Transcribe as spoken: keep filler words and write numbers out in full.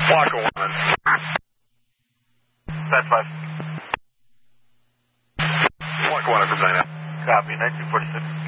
Block one. That's five. Block one for China. Copy, nineteen forty-six.